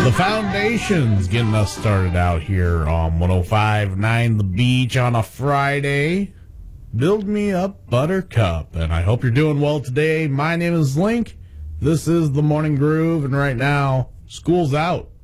The Foundations getting us started out here on 105.9 The Beach on a Friday. Build me up, Buttercup. And I hope you're doing well today. My name is Link. This is the Morning Groove. And right now, school's out.